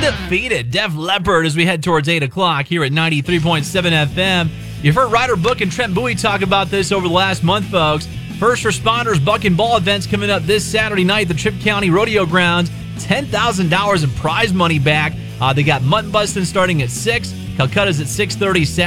Undefeated, Def Leppard, as we head towards 8 o'clock here at 93.7 FM. You've heard Ryder Book and Trent Bowie talk about this over the last month, folks. First Responders Buck and Ball events coming up this Saturday night at the Tripp County Rodeo Grounds. $10,000 in prize money back. They got mutton busting starting at 6. Calcutta's at 6:30 Saturday.